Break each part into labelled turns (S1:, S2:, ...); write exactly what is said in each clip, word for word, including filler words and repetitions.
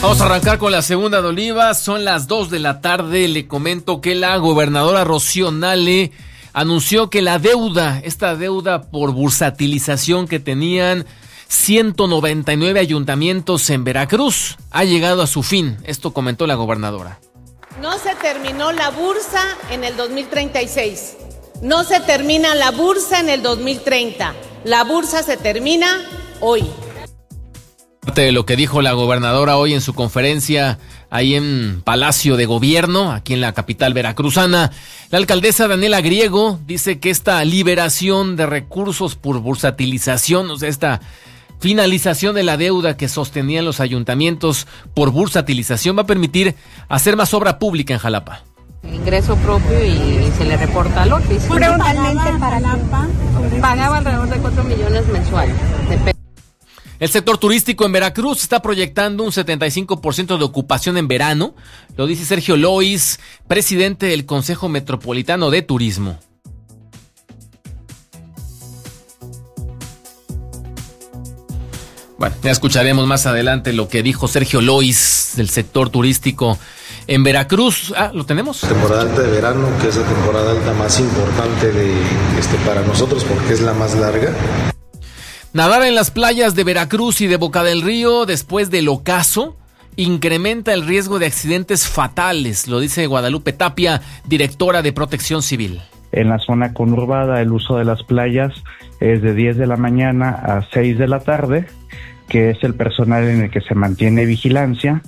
S1: Vamos a arrancar con la segunda de Oliva. Son las dos de la tarde. Le comento que la gobernadora Rocío Nale anunció que la deuda, esta deuda por bursatilización que tenían ciento noventa y nueve ayuntamientos en Veracruz, ha llegado a su fin. Esto comentó la gobernadora.
S2: No se terminó la bursa en el dos mil treinta y seis. No se termina la bursa en el dos mil treinta. La bursa se termina hoy.
S1: Parte de lo que dijo la gobernadora hoy en su conferencia ahí en Palacio de Gobierno, aquí en la capital veracruzana, la alcaldesa Daniela Griego dice que esta liberación de recursos por bursatilización, o sea, esta finalización de la deuda que sostenían los ayuntamientos por bursatilización va a permitir hacer más obra pública en Jalapa.
S3: Ingreso propio y se le reporta al Otis.
S4: Fundamentalmente para Jalapa
S3: pagaba alrededor de cuatro millones mensuales.
S1: El sector turístico en Veracruz está proyectando un setenta y cinco por ciento de ocupación en verano, lo dice Sergio Lois, presidente del Consejo Metropolitano de Turismo. Bueno, ya escucharemos más adelante lo que dijo Sergio Lois del sector turístico en Veracruz. Ah, ¿lo tenemos?
S5: Temporada alta de verano, que es la temporada alta más importante de este para nosotros porque es la más larga.
S1: Nadar en las playas de Veracruz y de Boca del Río después del ocaso incrementa el riesgo de accidentes fatales, lo dice Guadalupe Tapia, directora de Protección Civil.
S6: En la zona conurbada el uso de las playas es de diez de la mañana a seis de la tarde, que es el personal en el que se mantiene vigilancia.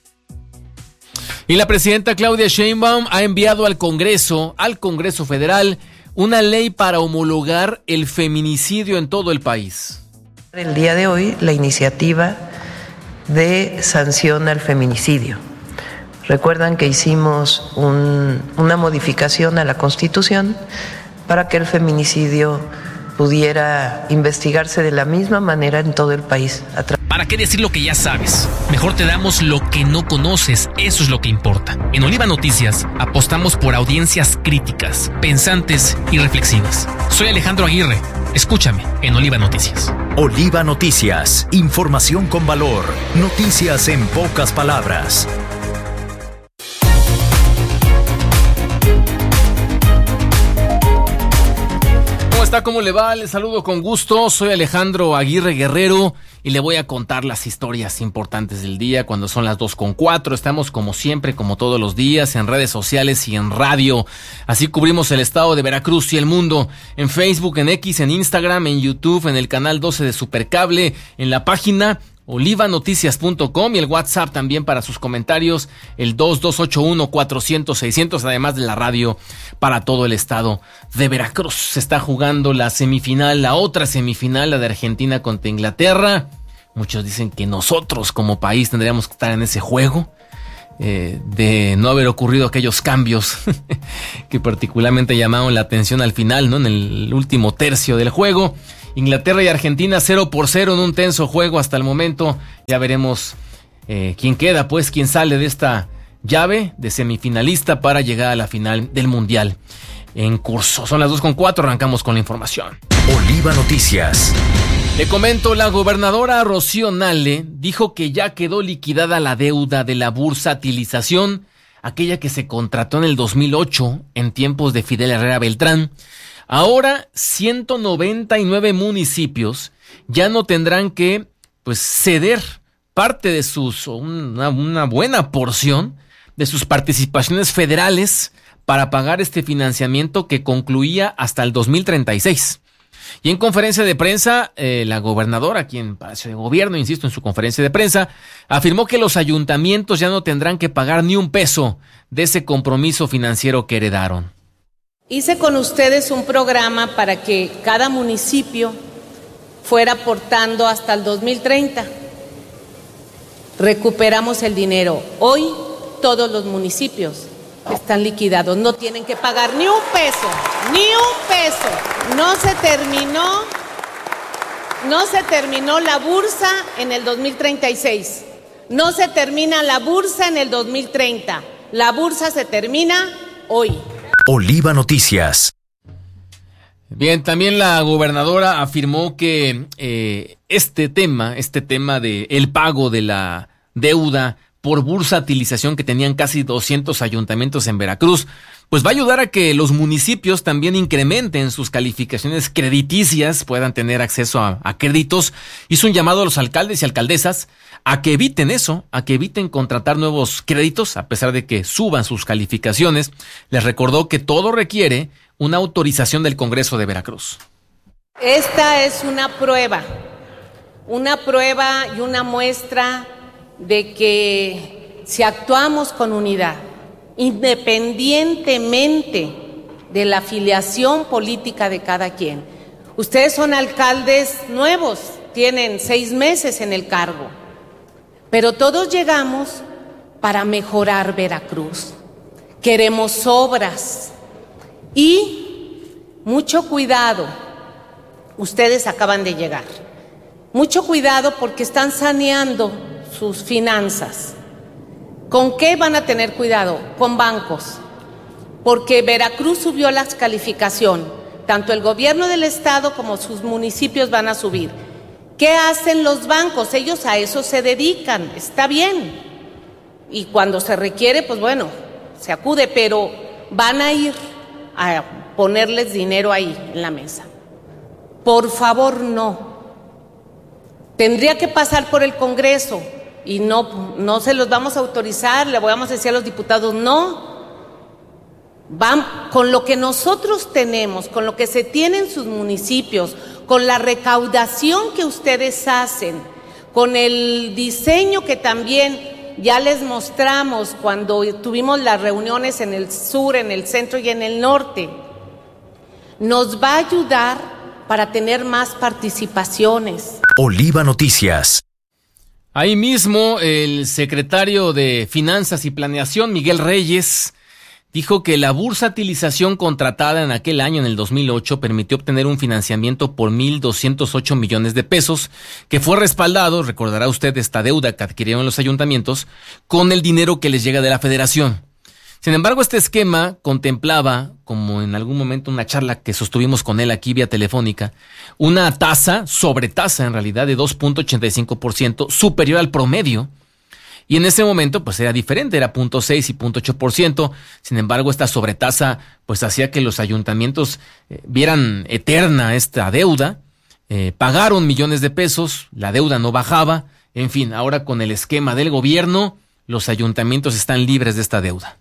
S1: Y la presidenta Claudia Sheinbaum ha enviado al Congreso, al Congreso Federal, una ley para homologar el feminicidio en todo el país.
S7: El día de hoy, la iniciativa de sanción al feminicidio. Recuerdan que hicimos un, una modificación a la Constitución para que el feminicidio pudiera investigarse de la misma manera en todo el país.
S8: ¿Para qué decir lo que ya sabes? Mejor te damos lo que no conoces, eso es lo que importa. En Oliva Noticias apostamos por audiencias críticas, pensantes y reflexivas. Soy Alejandro Aguirre, escúchame en Oliva Noticias.
S9: Oliva Noticias, información con valor, noticias en pocas palabras.
S1: ¿Cómo le va? Les saludo con gusto, soy Alejandro Aguirre Guerrero y le voy a contar las historias importantes del día cuando son las dos con cuatro. Estamos como siempre, como todos los días, en redes sociales y en radio. Así cubrimos el estado de Veracruz y el mundo, en Facebook, en X, en Instagram, en YouTube, en el canal doce de Supercable, en la página oliva noticias punto com y el WhatsApp también para sus comentarios, el dos dos ocho uno cuatrocientos seiscientos, además de la radio para todo el estado de Veracruz. Se está jugando la semifinal, la otra semifinal, la de Argentina contra Inglaterra. Muchos dicen que nosotros como país tendríamos que estar en ese juego, eh, de no haber ocurrido aquellos cambios que particularmente llamaron la atención al final, ¿no? En el último tercio del juego. Inglaterra y Argentina cero por cero en un tenso juego hasta el momento. Ya veremos eh, quién queda, pues, quién sale de esta llave de semifinalista para llegar a la final del Mundial en curso. Son las dos con cuatro, arrancamos con la información.
S9: Oliva Noticias.
S1: Le comento, la gobernadora Rocío Nale dijo que ya quedó liquidada la deuda de la bursatilización, aquella que se contrató en el dos mil ocho en tiempos de Fidel Herrera Beltrán. Ahora, ciento noventa y nueve municipios ya no tendrán que, pues, ceder parte de sus, o una, una buena porción de sus participaciones federales para pagar este financiamiento que concluía hasta el dos mil treinta y seis. Y en conferencia de prensa, eh, la gobernadora, aquí en Palacio de Gobierno, insisto, en su conferencia de prensa, afirmó que los ayuntamientos ya no tendrán que pagar ni un peso de ese compromiso financiero que heredaron.
S2: Hice con ustedes un programa para que cada municipio fuera aportando hasta el dos mil treinta. Recuperamos el dinero. Hoy todos los municipios están liquidados, no tienen que pagar ni un peso, ni un peso. No se terminó, no se terminó la bursa en el dos mil treinta y seis. No se termina la bursa en el dos mil treinta. La bursa se termina hoy.
S9: Oliva Noticias.
S1: Bien, también la gobernadora afirmó que eh, este tema, este tema de el pago de la deuda por bursatilización que tenían casi doscientos ayuntamientos en Veracruz, pues va a ayudar a que los municipios también incrementen sus calificaciones crediticias, puedan tener acceso a, a créditos. Hizo un llamado a los alcaldes y alcaldesas a que eviten eso, a que eviten contratar nuevos créditos, a pesar de que suban sus calificaciones. Les recordó que todo requiere una autorización del Congreso de Veracruz.
S2: Esta es una prueba, una prueba y una muestra de que si actuamos con unidad, independientemente de la afiliación política de cada quien. Ustedes son alcaldes nuevos, tienen seis meses en el cargo, pero todos llegamos para mejorar Veracruz. Queremos obras y mucho cuidado. Ustedes acaban de llegar. Mucho cuidado porque están saneando sus finanzas. ¿Con qué van a tener cuidado? Con bancos. Porque Veracruz subió la calificación. Tanto el gobierno del estado como sus municipios van a subir. ¿Qué hacen los bancos? Ellos a eso se dedican. Está bien. Y cuando se requiere, pues bueno, se acude, pero van a ir a ponerles dinero ahí en la mesa. Por favor, no. Tendría que pasar por el Congreso y no, no se los vamos a autorizar, le vamos a decir a los diputados, no. Van con lo que nosotros tenemos, con lo que se tiene en sus municipios, con la recaudación que ustedes hacen, con el diseño que también ya les mostramos cuando tuvimos las reuniones en el sur, en el centro y en el norte, nos va a ayudar para tener más participaciones.
S9: Oliva Noticias.
S1: Ahí mismo el secretario de Finanzas y Planeación, Miguel Reyes, dijo que la bursatilización contratada en aquel año, en el dos mil ocho, permitió obtener un financiamiento por mil doscientos ocho millones de pesos, que fue respaldado, recordará usted, esta deuda que adquirieron los ayuntamientos, con el dinero que les llega de la Federación. Sin embargo, este esquema contemplaba, como en algún momento una charla que sostuvimos con él aquí vía telefónica, una tasa, sobretasa en realidad, de dos punto ochenta y cinco por ciento, superior al promedio. Y en ese momento, pues era diferente, era cero punto seis y cero punto ocho por ciento. Sin embargo, esta sobretasa, pues hacía que los ayuntamientos eh, vieran eterna esta deuda. Eh, pagaron millones de pesos, la deuda no bajaba. En fin, ahora con el esquema del gobierno, los ayuntamientos están libres de esta deuda.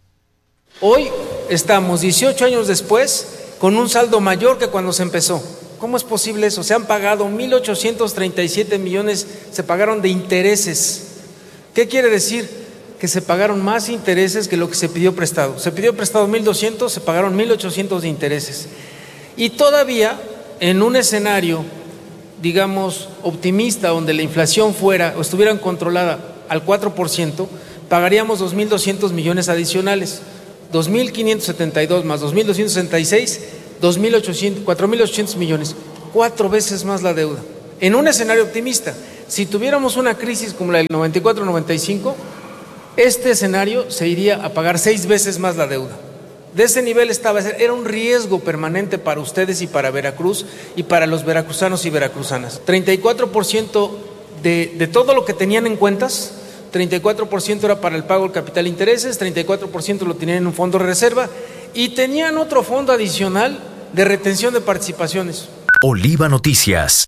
S10: Hoy estamos, dieciocho años después, con un saldo mayor que cuando se empezó. ¿Cómo es posible eso? Se han pagado mil ochocientos treinta y siete millones, se pagaron de intereses. ¿Qué quiere decir? Que se pagaron más intereses que lo que se pidió prestado. Se pidió prestado mil doscientos, se pagaron mil ochocientos de intereses. Y todavía, en un escenario, digamos, optimista, donde la inflación fuera o estuviera controlada al cuatro por ciento, pagaríamos dos mil doscientos millones adicionales. dos mil quinientos setenta y dos más dos mil doscientos sesenta y seis, dos mil ochocientos, cuatro mil ochocientos millones, cuatro veces más la deuda. En un escenario optimista, si tuviéramos una crisis como la del noventa y cuatro noventa y cinco, este escenario se iría a pagar seis veces más la deuda. De ese nivel estaba, era un riesgo permanente para ustedes y para Veracruz y para los veracruzanos y veracruzanas. treinta y cuatro por ciento de, de todo lo que tenían en cuentas, treinta y cuatro por ciento era para el pago del capital e intereses, treinta y cuatro por ciento lo tenían en un fondo de reserva y tenían otro fondo adicional de retención de participaciones.
S9: Oliva Noticias.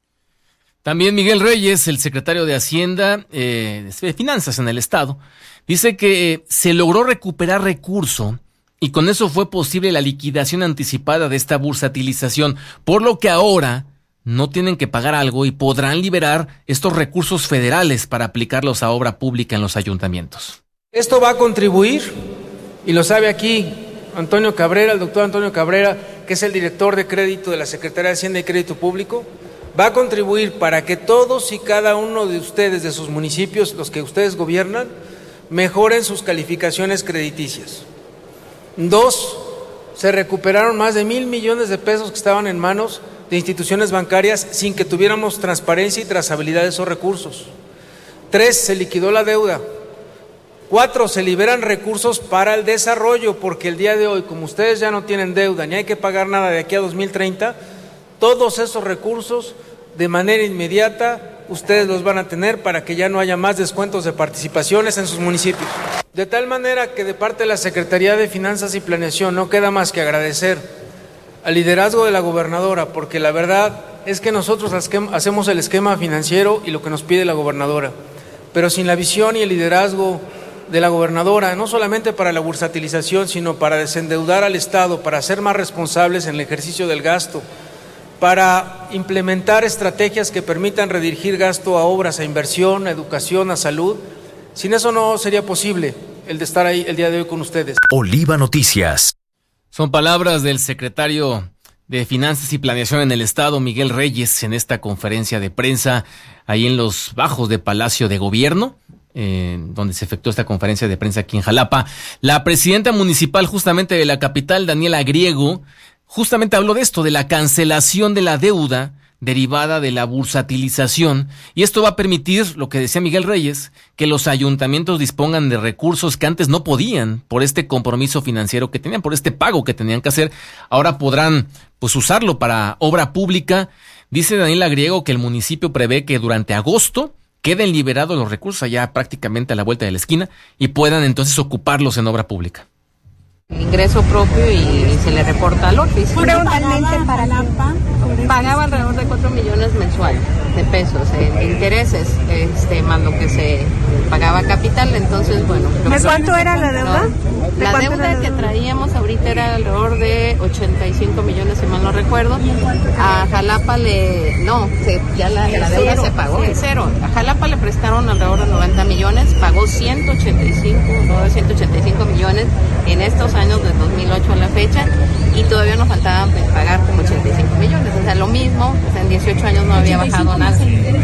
S1: También Miguel Reyes, el secretario de Hacienda, eh, de Finanzas en el Estado, dice que eh, se logró recuperar recurso y con eso fue posible la liquidación anticipada de esta bursatilización, por lo que ahora no tienen que pagar algo y podrán liberar estos recursos federales para aplicarlos a obra pública en los ayuntamientos.
S10: Esto va a contribuir, y lo sabe aquí Antonio Cabrera, el doctor Antonio Cabrera, que es el director de crédito de la Secretaría de Hacienda y Crédito Público, va a contribuir para que todos y cada uno de ustedes, de sus municipios, los que ustedes gobiernan, mejoren sus calificaciones crediticias. Dos, se recuperaron más de mil millones de pesos que estaban en manos de instituciones bancarias sin que tuviéramos transparencia y trazabilidad de esos recursos. Tres, se liquidó la deuda. Cuatro, se liberan recursos para el desarrollo, porque el día de hoy, como ustedes ya no tienen deuda ni hay que pagar nada de aquí a dos mil treinta, todos esos recursos de manera inmediata ustedes los van a tener para que ya no haya más descuentos de participaciones en sus municipios. De tal manera que de parte de la Secretaría de Finanzas y Planeación no queda más que agradecer al liderazgo de la gobernadora, porque la verdad es que nosotros hacemos el esquema financiero y lo que nos pide la gobernadora, pero sin la visión y el liderazgo de la gobernadora, no solamente para la bursatilización, sino para desendeudar al Estado, para ser más responsables en el ejercicio del gasto, para implementar estrategias que permitan redirigir gasto a obras, a inversión, a educación, a salud. Sin eso no sería posible el de estar ahí el día de hoy con ustedes.
S9: Oliva Noticias.
S1: Son palabras del secretario de Finanzas y Planeación en el Estado, Miguel Reyes, en esta conferencia de prensa ahí en los bajos de Palacio de Gobierno, eh, donde se efectuó esta conferencia de prensa aquí en Jalapa. La presidenta municipal justamente de la capital, Daniela Griego, justamente habló de esto, de la cancelación de la deuda derivada de la bursatilización, y esto va a permitir, lo que decía Miguel Reyes, que los ayuntamientos dispongan de recursos que antes no podían por este compromiso financiero que tenían, por este pago que tenían que hacer. Ahora podrán pues usarlo para obra pública. Dice Daniela Griego que el municipio prevé que durante agosto queden liberados los recursos allá prácticamente a la vuelta de la esquina y puedan entonces ocuparlos en obra pública.
S3: Ingreso propio y se le reporta al ORFIS.
S4: Frontalmente para Jalapa.
S3: Pagaba alrededor de cuatro millones mensuales de pesos en intereses, este, más lo que se pagaba capital. Entonces, bueno.
S4: ¿De cuánto era la deuda?
S3: No, la deuda que traíamos ahorita era alrededor de ochenta y cinco millones, si mal no recuerdo. A Jalapa le, no, se, ya la, la deuda se pagó en cero. A Jalapa le prestaron alrededor de noventa millones, pagó ciento ochenta y cinco, no, ciento ochenta y cinco millones en estos años de dos mil ocho a la fecha, y todavía nos faltaba pagar como ochenta y cinco millones, o sea, lo mismo, o sea, en dieciocho años no había bajado nada.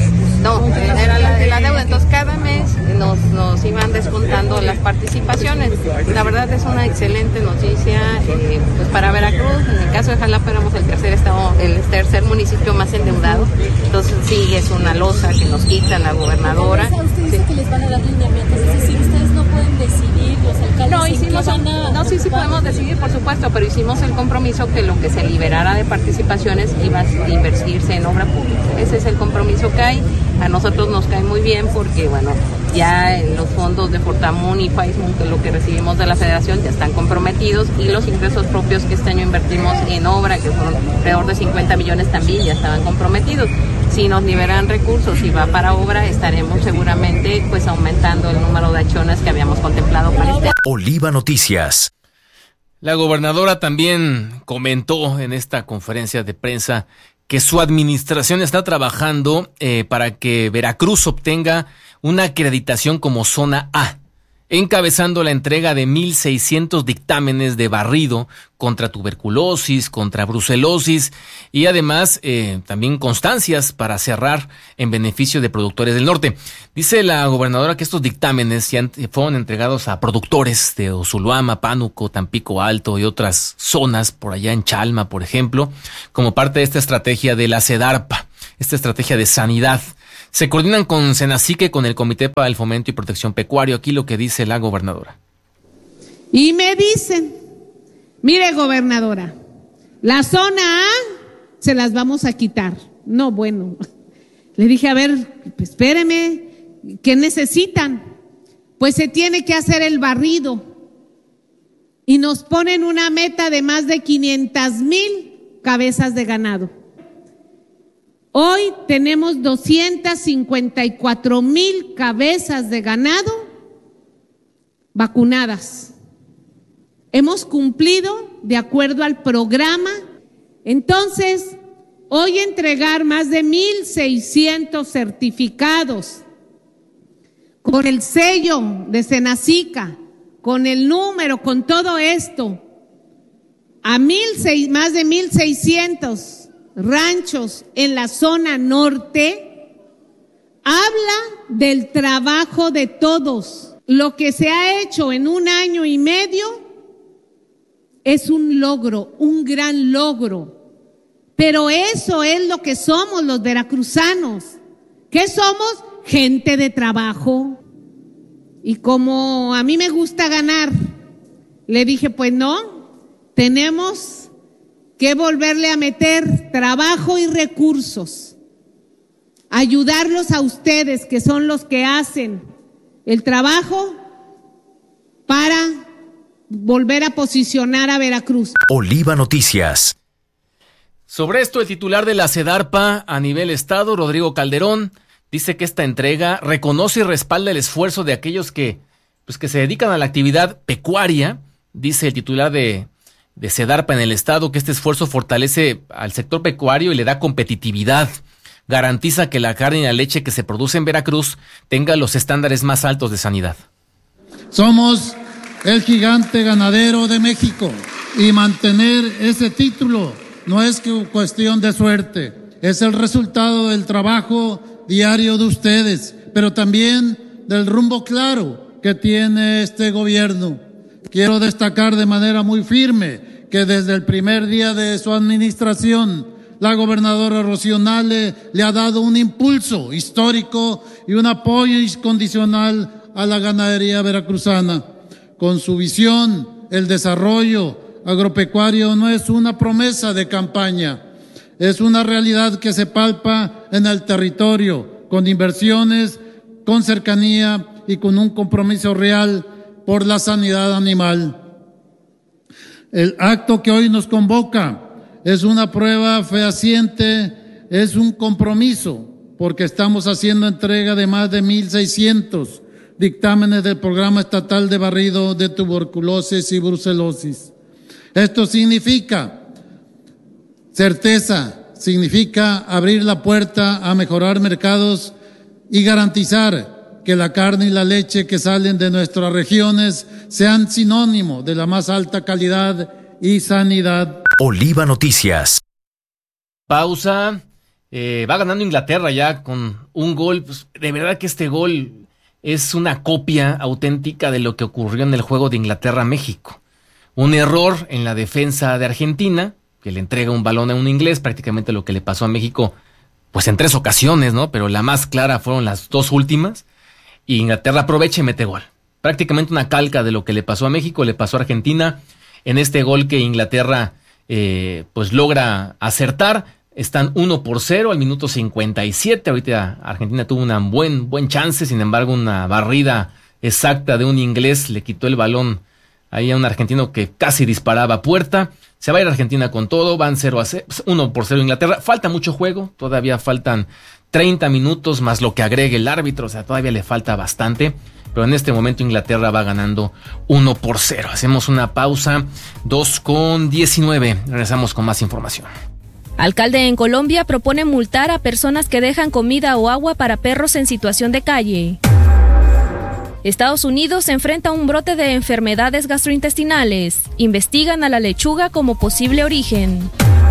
S3: No, era la, la deuda, entonces cada mes nos, nos iban descontando las participaciones. La verdad es una excelente noticia eh, pues para Veracruz. En el caso de Jalapa éramos el tercer estado, el tercer municipio más endeudado, entonces sí es una losa que nos quita la gobernadora.
S11: ¿Ustedes sí. que les van a dar lineamientos? Es decir, ustedes no pueden decidir, los alcaldes.
S3: No, hicimos, van a no, sí, sí podemos decidir, por supuesto, pero hicimos el compromiso que lo que se liberara de participaciones iba a invertirse en obra pública. Ese es el compromiso que hay. A nosotros nos cae muy bien porque, bueno, ya en los fondos de Fortamun y Faismun, que es lo que recibimos de la Federación, ya están comprometidos, y los ingresos propios que este año invertimos en obra, que fueron alrededor de cincuenta millones, también ya estaban comprometidos. Si nos liberan recursos y va para obra, estaremos seguramente pues aumentando el número de acciones que habíamos contemplado para este año.
S9: Oliva Noticias.
S1: La gobernadora también comentó en esta conferencia de prensa que su administración está trabajando eh, para que Veracruz obtenga una acreditación como zona A, encabezando la entrega de mil seiscientos dictámenes de barrido contra tuberculosis, contra brucelosis y además eh, también constancias para cerrar en beneficio de productores del norte. Dice la gobernadora que estos dictámenes ya fueron entregados a productores de Osulama, Pánuco, Tampico Alto y otras zonas por allá en Chalma, por ejemplo, como parte de esta estrategia de la SEDARPA, esta estrategia de sanidad. Se coordinan con Senacique, con el Comité para el Fomento y Protección Pecuario. Aquí lo que dice la gobernadora.
S2: Y me dicen, mire gobernadora, la zona A se las vamos a quitar. No, bueno, le dije, a ver, pues espéreme, ¿qué necesitan? Pues se tiene que hacer el barrido. Y nos ponen una meta de más de quinientas mil cabezas de ganado. Hoy tenemos doscientas cincuenta y cuatro mil cabezas de ganado vacunadas. Hemos cumplido de acuerdo al programa. Entonces, hoy entregar más de mil seiscientos certificados con el sello de Senacica, con el número, con todo esto, a mil seis, más de mil seiscientos ranchos en la zona norte, habla del trabajo de todos. Lo que se ha hecho en un año y medio es un logro, un gran logro. Pero eso es lo que somos los veracruzanos. ¿Qué somos? Gente de trabajo. Y como a mí me gusta ganar, le dije, pues no, tenemos que volverle a meter trabajo y recursos ayudarlos a ustedes, que son los que hacen el trabajo para volver a posicionar a Veracruz.
S9: Oliva Noticias.
S1: Sobre esto, el titular de la SEDARPA a nivel estado, Rodrigo Calderón, dice que esta entrega reconoce y respalda el esfuerzo de aquellos que, pues, que se dedican a la actividad pecuaria. Dice el titular de, de SEDARPA en el estado que este esfuerzo fortalece al sector pecuario y le da competitividad. Garantiza que la carne y la leche que se produce en Veracruz tenga los estándares más altos de sanidad.
S12: Somos el gigante ganadero de México y mantener ese título no es cuestión de suerte, es el resultado del trabajo diario de ustedes, pero también del rumbo claro que tiene este gobierno. Quiero destacar de manera muy firme que desde el primer día de su administración, la gobernadora Rocío Nale le ha dado un impulso histórico y un apoyo incondicional a la ganadería veracruzana. Con su visión, el desarrollo agropecuario no es una promesa de campaña, es una realidad que se palpa en el territorio, con inversiones, con cercanía y con un compromiso real por la sanidad animal. El acto que hoy nos convoca es una prueba fehaciente, es un compromiso, porque estamos haciendo entrega de más de mil seiscientos dictámenes del Programa Estatal de Barrido de Tuberculosis y Brucelosis. Esto significa certeza, significa abrir la puerta a mejorar mercados y garantizar que la carne y la leche que salen de nuestras regiones sean sinónimo de la más alta calidad y sanidad.
S9: Oliva Noticias.
S1: Pausa. Eh, va ganando Inglaterra ya con un gol. Pues, de verdad que este gol es una copia auténtica de lo que ocurrió en el juego de Inglaterra-México. Un error en la defensa de Argentina, que le entrega un balón a un inglés, prácticamente lo que le pasó a México, pues en tres ocasiones, ¿no? Pero la más clara fueron las dos últimas, y Inglaterra aprovecha y mete gol. Prácticamente una calca de lo que le pasó a México, le pasó a Argentina, en este gol que Inglaterra eh, pues logra acertar. Están uno por cero al minuto cincuenta y siete, ahorita Argentina tuvo un buen, buen chance, sin embargo una barrida exacta de un inglés le quitó el balón ahí a un argentino que casi disparaba a puerta. Se va a ir Argentina con todo, van cero a cero, uno por cero Inglaterra. Falta mucho juego, todavía faltan treinta minutos más lo que agregue el árbitro, o sea, todavía le falta bastante. Pero en este momento Inglaterra va ganando uno por cero. Hacemos una pausa, dos con diecinueve. Regresamos con más información.
S13: Alcalde en Colombia propone multar a personas que dejan comida o agua para perros en situación de calle. Estados Unidos se enfrenta a un brote de enfermedades gastrointestinales. Investigan a la lechuga como posible origen.